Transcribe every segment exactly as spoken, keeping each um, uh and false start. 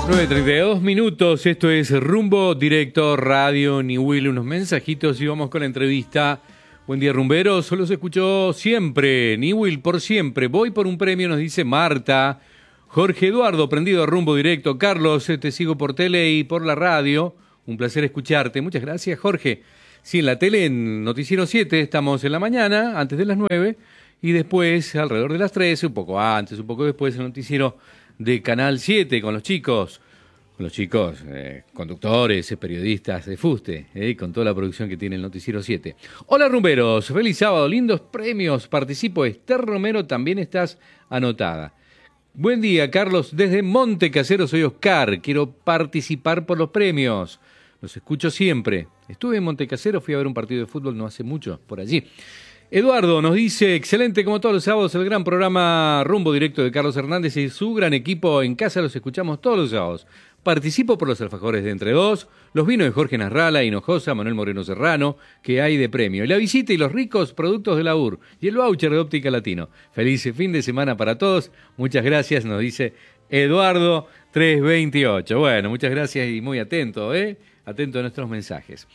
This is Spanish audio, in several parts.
nueve treinta y dos minutos, esto es Rumbo Directo Radio Niwil, unos mensajitos y vamos con la entrevista. Buen día, rumberos, los escucho siempre, Niwil por siempre, voy por un premio, nos dice Marta. Jorge Eduardo, prendido a Rumbo Directo. Carlos, te sigo por tele y por la radio, un placer escucharte, muchas gracias Jorge. Sí, en la tele, en Noticiero siete, estamos en la mañana, antes de las nueve, y después, alrededor de las trece, un poco antes, un poco después, el noticiero de Canal siete, con los chicos, con los chicos, eh, conductores, eh, periodistas de Fuste, eh, con toda la producción que tiene el Noticiero siete. Hola rumberos, feliz sábado, lindos premios, participo, Esther Romero, también estás anotada. Buen día, Carlos, desde Monte Casero, soy Oscar, quiero participar por los premios. Los escucho siempre. Estuve en Monte Casero, fui a ver un partido de fútbol no hace mucho, por allí. Eduardo nos dice, excelente como todos los sábados, el gran programa Rumbo Directo de Carlos Hernández y su gran equipo en casa, los escuchamos todos los sábados. Participo por los alfajores de Entre Dos, los vinos de Jorge Nasralla, Hinojosa, Manuel Moreno Serrano, que hay de premio, la visita y los ricos productos de la U R y el voucher de Óptica Latino. Feliz fin de semana para todos, muchas gracias, nos dice Eduardo trescientos veintiocho. Bueno, muchas gracias y muy atento, ¿eh? Atento a nuestros mensajes.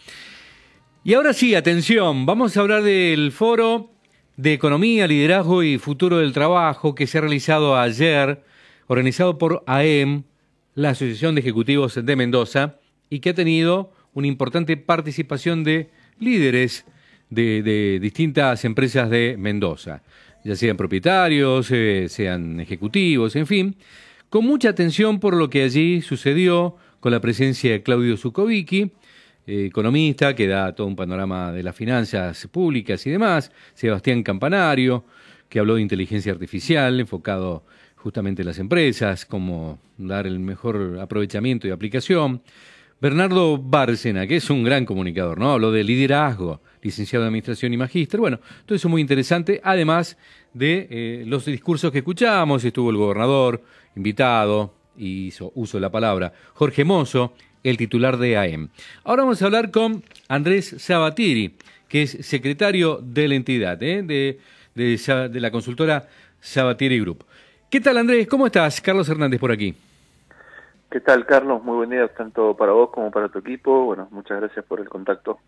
Y ahora sí, atención, vamos a hablar del foro de Economía, Liderazgo y Futuro del Trabajo que se ha realizado ayer, organizado por A E M, la Asociación de Ejecutivos de Mendoza, y que ha tenido una importante participación de líderes de, de distintas empresas de Mendoza, ya sean propietarios, eh, sean ejecutivos, en fin, con mucha atención por lo que allí sucedió con la presencia de Claudio Zukovicki, eh, economista que da todo un panorama de las finanzas públicas y demás, Sebastián Campanario, que habló de inteligencia artificial, enfocado justamente en las empresas, cómo dar el mejor aprovechamiento y aplicación. Bernardo Bárcena, que es un gran comunicador, ¿no? Habló de liderazgo, licenciado en Administración y magíster. Bueno, todo eso muy interesante, además de eh, los discursos que escuchamos. Estuvo el gobernador invitado, y hizo uso de la palabra, Jorge Mozo, el titular de A E M. Ahora vamos a hablar con Andrés Sabatiri, que es secretario de la entidad, ¿eh? de, de, de la consultora Sabatiri Group. ¿Qué tal, Andrés? ¿Cómo estás? Carlos Hernández por aquí. ¿Qué tal, Carlos? Muy buen día, tanto para vos como para tu equipo. Bueno, muchas gracias por el contacto.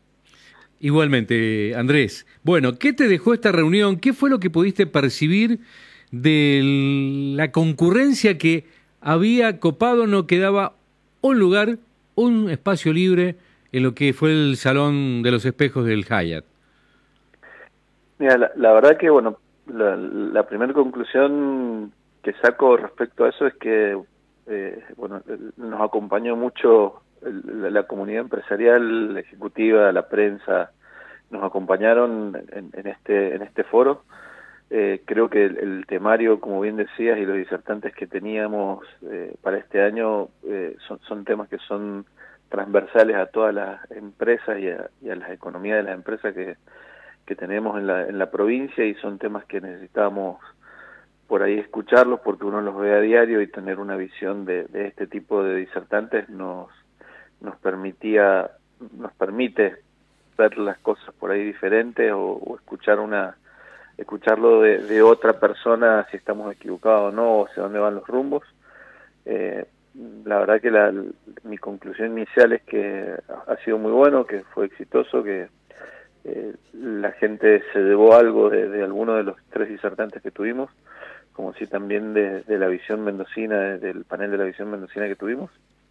Igualmente, Andrés. Bueno, ¿qué te dejó esta reunión? ¿Qué fue lo que pudiste percibir de la concurrencia que había copado? No quedaba un lugar, un espacio libre en lo que fue el Salón de los Espejos del Hyatt. Mira, la, la verdad que, bueno, la, la primera conclusión que saco respecto a eso es que Eh, bueno, nos acompañó mucho el, la comunidad empresarial, ejecutiva, la prensa, nos acompañaron en, en este en este foro. Eh, creo que el, el temario, como bien decías, y los disertantes que teníamos eh, para este año eh, son, son temas que son transversales a todas las empresas y a, y a las economías de las empresas que, que tenemos en la, en la provincia, y son temas que necesitamos por ahí escucharlos porque uno los ve a diario, y tener una visión de, de este tipo de disertantes nos nos permitía nos permite ver las cosas por ahí diferentes, o, o escuchar una escucharlo de, de otra persona, si estamos equivocados o no, o hacia dónde van los rumbos. Eh, la verdad que la, mi conclusión inicial es que ha sido muy bueno, que fue exitoso, que eh, la gente se llevó algo de, de alguno de los tres disertantes que tuvimos, como si también de, de la visión mendocina, del panel de la visión mendocina que tuvimos,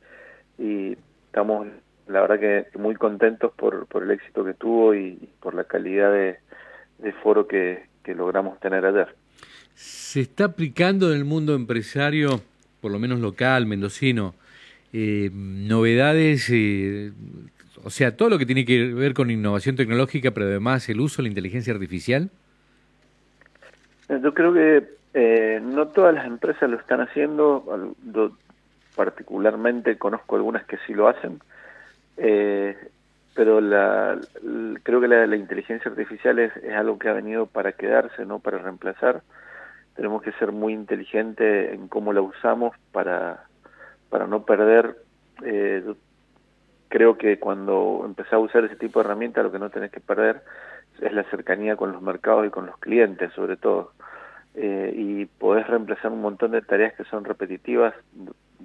y estamos, la verdad que muy contentos por, por el éxito que tuvo y, y por la calidad de, de foro que, que logramos tener ayer. ¿Se está aplicando en el mundo empresario, por lo menos local, mendocino, eh, novedades, eh, o sea, todo lo que tiene que ver con innovación tecnológica, pero además el uso de la inteligencia artificial? Yo creo que Eh, no todas las empresas lo están haciendo, yo particularmente conozco algunas que sí lo hacen, eh, pero la, la, creo que la, la inteligencia artificial es, es algo que ha venido para quedarse, no para reemplazar. Tenemos que ser muy inteligentes en cómo la usamos para, para no perder. Eh, yo creo que cuando empezás a usar ese tipo de herramientas, lo que no tenés que perder es la cercanía con los mercados y con los clientes, sobre todo. Eh, y podés reemplazar un montón de tareas que son repetitivas. Te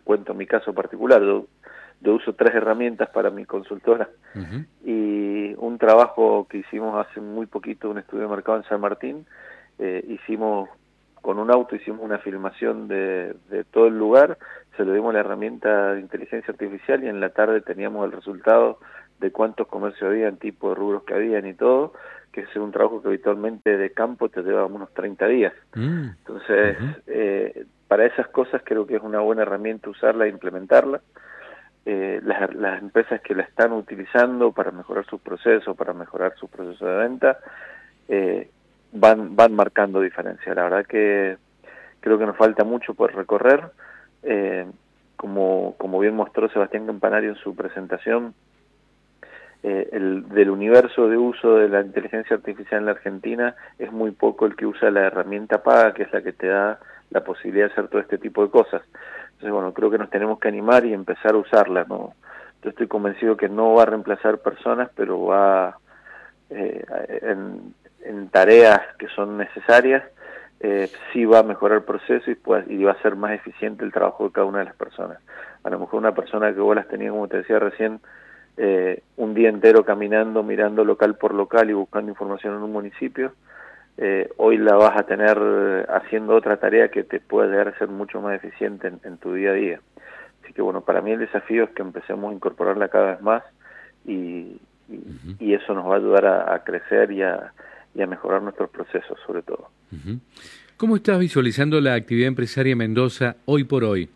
cuento mi caso particular, yo, yo uso tres herramientas para mi consultora, uh-huh. y un trabajo que hicimos hace muy poquito, un estudio de mercado en San Martín, eh, hicimos con un auto, hicimos una filmación de, de todo el lugar, se lo dimos la herramienta de inteligencia artificial y en la tarde teníamos el resultado de cuántos comercios habían, tipo de rubros que habían y todo, que es un trabajo que habitualmente de campo te lleva unos treinta días. Mm. Entonces, Uh-huh. eh, para esas cosas creo que es una buena herramienta usarla e implementarla. Eh, las, las empresas que la están utilizando para mejorar sus procesos, para mejorar su proceso de venta, eh, van van marcando diferencia. La verdad que creo que nos falta mucho por recorrer. Eh, como, como bien mostró Sebastián Campanario en su presentación, eh, el, del universo de uso de la inteligencia artificial en la Argentina es muy poco el que usa la herramienta paga, que es la que te da la posibilidad de hacer todo este tipo de cosas. Entonces, bueno, creo que nos tenemos que animar y empezar a usarla, ¿no? Yo estoy convencido que no va a reemplazar personas, pero va eh, en, en tareas que son necesarias, eh, sí va a mejorar el proceso y, pues, y va a ser más eficiente el trabajo de cada una de las personas. A lo mejor una persona que vos las tenías, como te decía recién, eh, un día entero caminando, mirando local por local y buscando información en un municipio, eh, hoy la vas a tener haciendo otra tarea que te puede llegar a ser mucho más eficiente en, en tu día a día. Así que bueno, para mí el desafío es que empecemos a incorporarla cada vez más y, y, uh-huh. y eso nos va a ayudar a, a crecer y a, y a mejorar nuestros procesos sobre todo. Uh-huh. ¿Cómo estás visualizando la actividad empresaria en Mendoza hoy por hoy?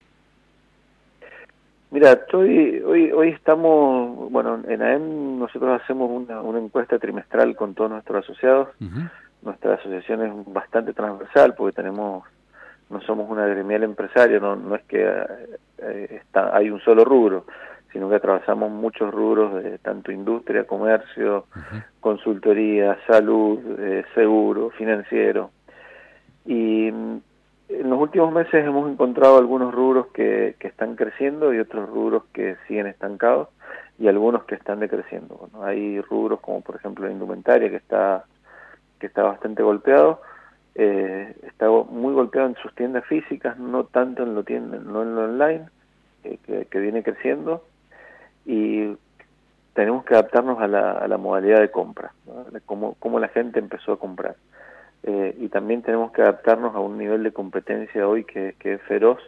Mira, estoy, hoy hoy estamos, bueno, en A E M nosotros hacemos una, una encuesta trimestral con todos nuestros asociados. Uh-huh. Nuestra asociación es bastante transversal porque tenemos, no somos una gremial empresaria, no, no es que eh, está, hay un solo rubro, sino que atravesamos muchos rubros de tanto industria, comercio, uh-huh. consultoría, salud, eh, seguro, financiero. Y en los últimos meses hemos encontrado algunos rubros que, que están creciendo y otros rubros que siguen estancados y algunos que están decreciendo. Bueno, hay rubros como por ejemplo la indumentaria que está que está bastante golpeado, eh, está muy golpeado en sus tiendas físicas, no tanto en lo tienda, no en lo online, eh, que, que viene creciendo, y tenemos que adaptarnos a la, a la modalidad de compra, ¿no? Cómo, cómo la gente empezó a comprar. Eh, y también tenemos que adaptarnos a un nivel de competencia hoy que, que es feroz,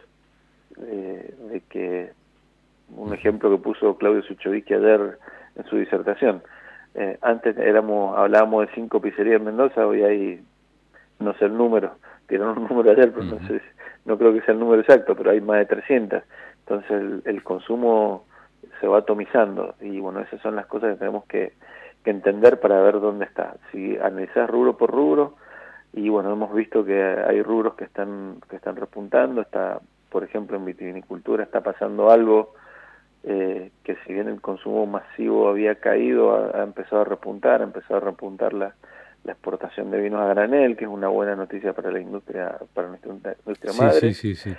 eh, de que un ejemplo que puso Claudio Suchovicki ayer en su disertación, eh, antes éramos hablábamos de cinco pizzerías en Mendoza, hoy hay, no sé el número, tienen un número ayer, pero uh-huh. no sé, no creo que sea el número exacto, pero hay más de trescientas, entonces el, el consumo se va atomizando, y bueno, esas son las cosas que tenemos que, que entender para ver dónde está. Si analizás rubro por rubro, y bueno, hemos visto que hay rubros que están que están repuntando, está, por ejemplo, en vitivinicultura está pasando algo eh, que si bien el consumo masivo había caído, ha, ha empezado a repuntar, ha empezado a repuntar la, la exportación de vinos a granel, que es una buena noticia para la industria, para nuestra industria sí, madre. Sí, sí, sí.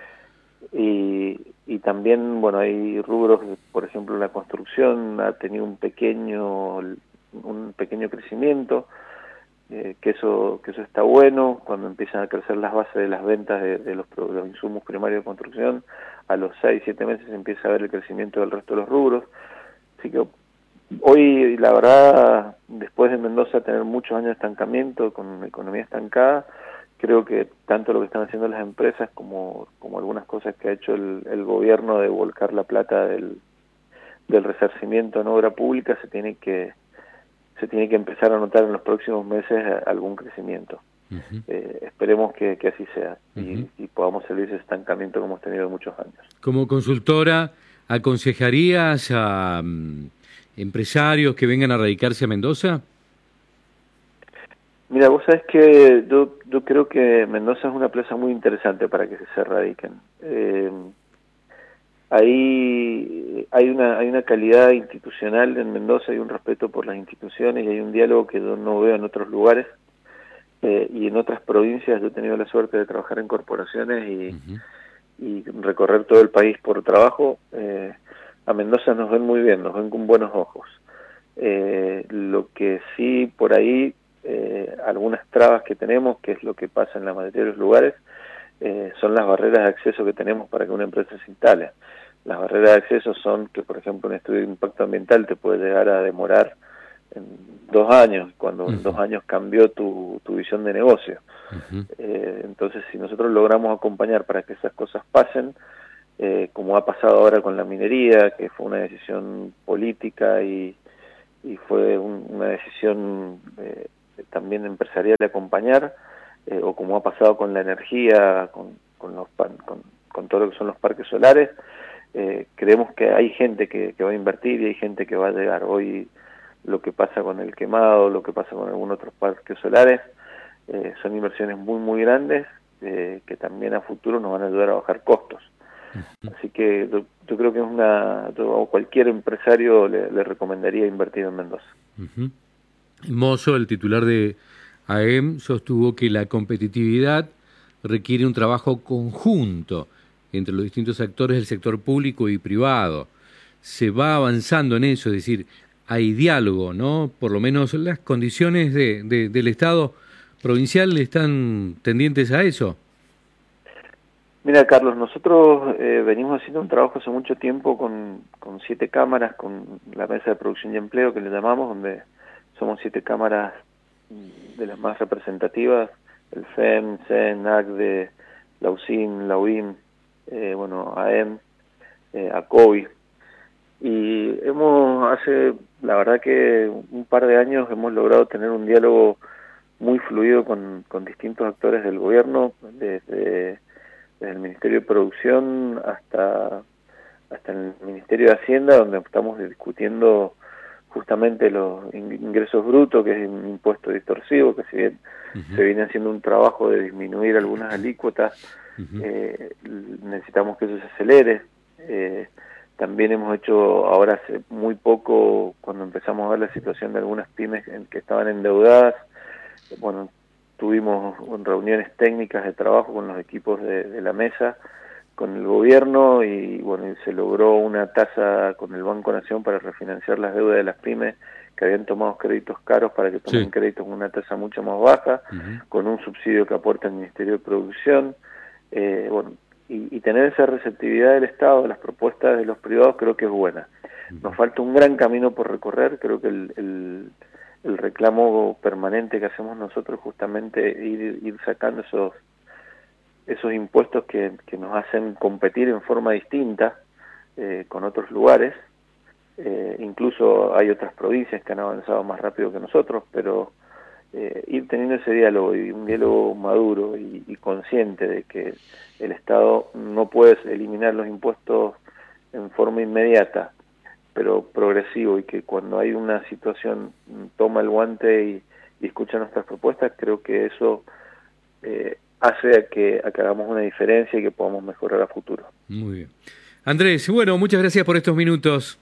Y, y también, bueno, hay rubros, por ejemplo, la construcción ha tenido un pequeño un pequeño crecimiento, Eh, que eso que eso está bueno. Cuando empiezan a crecer las bases de las ventas de, de, los, de los insumos primarios de construcción, a los seis, siete meses empieza a ver el crecimiento del resto de los rubros. Así que hoy, la verdad, después de Mendoza tener muchos años de estancamiento, con una economía estancada, creo que tanto lo que están haciendo las empresas como, como algunas cosas que ha hecho el, el gobierno de volcar la plata del, del resarcimiento en obra pública, se tiene que se tiene que empezar a notar en los próximos meses algún crecimiento. Uh-huh. Eh, esperemos que, que así sea uh-huh. y, y podamos salir de ese estancamiento que hemos tenido muchos años. Como consultora, ¿aconsejarías a um, empresarios que vengan a radicarse a Mendoza? Mira, vos sabés que yo, yo creo que Mendoza es una plaza muy interesante para que se radiquen. Eh, Ahí hay una hay una calidad institucional en Mendoza, hay un respeto por las instituciones y hay un diálogo que yo no veo en otros lugares, eh, y en otras provincias. Yo he tenido la suerte de trabajar en corporaciones y, uh-huh. y recorrer todo el país por trabajo. Eh, a Mendoza nos ven muy bien, nos ven con buenos ojos. Eh, lo que sí por ahí, eh, algunas trabas que tenemos, que es lo que pasa en la mayoría de los lugares, eh, son las barreras de acceso que tenemos para que una empresa se instale. Las barreras de acceso son que, por ejemplo, un estudio de impacto ambiental te puede llegar a demorar en dos años, cuando uh-huh. en dos años cambió tu, tu visión de negocio. Uh-huh. Eh, entonces, si nosotros logramos acompañar para que esas cosas pasen, eh, como ha pasado ahora con la minería, que fue una decisión política y, y fue un, una decisión eh, también empresarial de acompañar, eh, o como ha pasado con la energía, con, con, los, con, con todo lo que son los parques solares, eh, creemos que hay gente que, que va a invertir y hay gente que va a llegar. Hoy lo que pasa con el quemado, lo que pasa con algunos otros parques solares, eh, son inversiones muy muy grandes eh, que también a futuro nos van a ayudar a bajar costos. Uh-huh. Así que yo, yo creo que es una, yo, cualquier empresario le, le recomendaría invertir en Mendoza. Uh-huh. Mozo, el titular de A E M, sostuvo que la competitividad requiere un trabajo conjunto entre los distintos actores del sector público y privado. Se va avanzando en eso, es decir, hay diálogo, ¿no? Por lo menos las condiciones de, de, del Estado provincial están tendientes a eso. Mira, Carlos, nosotros eh, venimos haciendo un trabajo hace mucho tiempo con, con siete cámaras, con la Mesa de Producción y Empleo, que le llamamos, donde somos siete cámaras de las más representativas, el F E M, C E N, ACDE, la U C I N, la U I M, eh, bueno, A E M, eh, ACOBI. Y hemos, hace, la verdad que un par de años hemos logrado tener un diálogo muy fluido con, con distintos actores del gobierno, desde, desde el Ministerio de Producción hasta, hasta el Ministerio de Hacienda, donde estamos discutiendo justamente los ingresos brutos, que es un impuesto distorsivo, que si bien uh-huh. se viene haciendo un trabajo de disminuir algunas alícuotas, uh-huh. eh, necesitamos que eso se acelere. Eh, También hemos hecho ahora hace muy poco, cuando empezamos a ver la situación de algunas pymes en que estaban endeudadas, bueno, tuvimos reuniones técnicas de trabajo con los equipos de, de la mesa, con el gobierno, y bueno, y se logró una tasa con el Banco Nación para refinanciar las deudas de las pymes que habían tomado créditos caros para que tomen sí. créditos con una tasa mucho más baja, uh-huh. con un subsidio que aporta el Ministerio de Producción, eh, bueno, Y, y tener esa receptividad del Estado, de las propuestas de los privados, creo que es buena. Nos falta un gran camino por recorrer, creo que el, el, el reclamo permanente que hacemos nosotros justamente ir, ir sacando esos esos impuestos que, que nos hacen competir en forma distinta eh, con otros lugares. Eh, incluso hay otras provincias que han avanzado más rápido que nosotros, pero Eh, ir teniendo ese diálogo, y un diálogo maduro y, y consciente de que el Estado no puede eliminar los impuestos en forma inmediata, pero progresivo, y que cuando hay una situación toma el guante y, y escucha nuestras propuestas, creo que eso eh, hace a que, a que hagamos una diferencia y que podamos mejorar a futuro. Muy bien. Andrés, bueno, muchas gracias por estos minutos.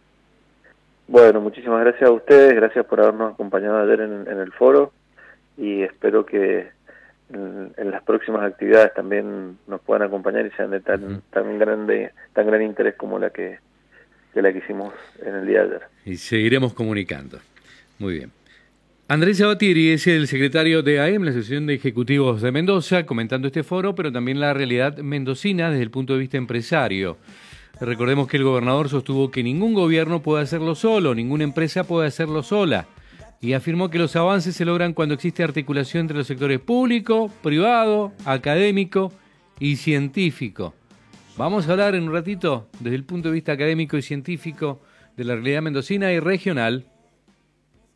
Bueno, muchísimas gracias a ustedes, gracias por habernos acompañado ayer en, en el foro, y espero que en, en las próximas actividades también nos puedan acompañar y sean de tan, uh-huh. tan grande, tan gran interés como la que, que la que hicimos en el día de ayer. Y seguiremos comunicando. Muy bien. Andrés Sabatieri es el secretario de A E M, la Asociación de Ejecutivos de Mendoza, comentando este foro, pero también la realidad mendocina desde el punto de vista empresario. Recordemos que el gobernador sostuvo que ningún gobierno puede hacerlo solo, ninguna empresa puede hacerlo sola, y afirmó que los avances se logran cuando existe articulación entre los sectores público, privado, académico y científico. Vamos a hablar en un ratito desde el punto de vista académico y científico de la realidad mendocina y regional.